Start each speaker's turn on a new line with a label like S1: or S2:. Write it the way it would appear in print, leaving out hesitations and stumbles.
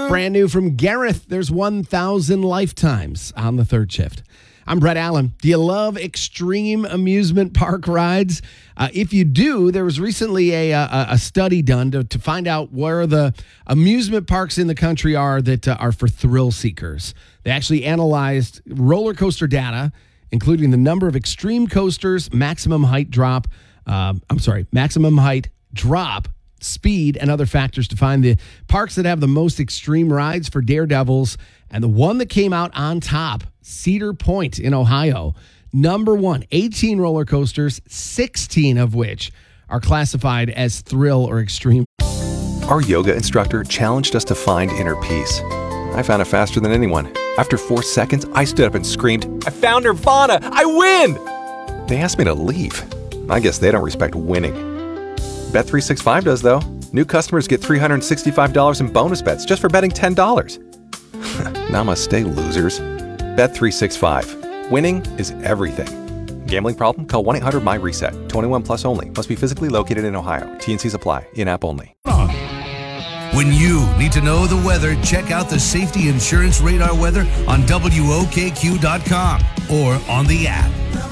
S1: Brand new from Gareth. There's 1,000 lifetimes on the third shift. I'm Brett Allen. Do you love extreme amusement park rides? If you do, there was recently a study done to find out where the amusement parks in the country are that are for thrill seekers. They actually analyzed roller coaster data, including the number of extreme coasters, maximum height drop, speed, and other factors to find the parks that have the most extreme rides for daredevils. And the one that came out on top, Cedar Point in Ohio, number one, 18 roller coasters, 16 of which are classified as thrill or extreme.
S2: Our yoga instructor challenged us to find inner peace. I found it faster than anyone. After 4 seconds, I stood up and screamed, "I found Nirvana! I win!" They asked me to leave. I guess they don't respect winning. Bet365 does, though. New customers get $365 in bonus bets just for betting $10. Namaste, losers. Bet365. Winning is everything. Gambling problem? Call 1-800-MY-RESET. 21 plus only. Must be physically located in Ohio. T&Cs apply. In-app only.
S3: When you need to know the weather, check out the Safety Insurance Radar weather on WOKQ.com or on the app.